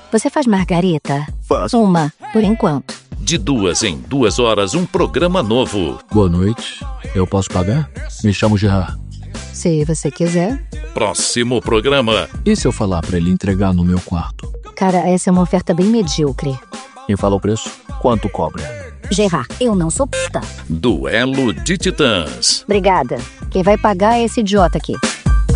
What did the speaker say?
você faz margarita? Faço. Uma, por enquanto. De 2 em 2 horas, um programa novo. Boa noite. Eu posso pagar? Me chamo Gerard. Se você quiser. Próximo programa. E se eu falar pra ele entregar no meu quarto? Cara, essa é uma oferta bem medíocre. E fala o preço? Quanto cobra? Gerard, eu não sou puta. Duelo de Titãs. Obrigada. Quem vai pagar é esse idiota aqui.